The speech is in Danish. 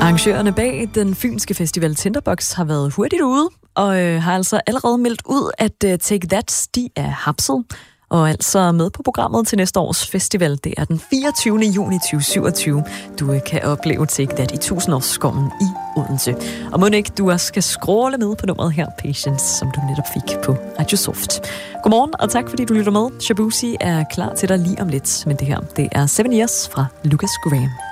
Arrangørerne bag den fynske festival Tinderbox har været hurtigt ude, og har altså allerede meldt ud, at Take That, de er hapset, og altså med på programmet til næste års festival. Det er den 24. juni 2027. Du kan opleve Take That i Tusindårsskoven i Odense. Og må ikke, du også skal scrolle med på nummeret her, Patience, som du netop fik på Radio Soft. Godmorgen, og tak fordi du lytter med. Shabuzi er klar til dig lige om lidt, men det her, det er 7 Years fra Lucas Graham.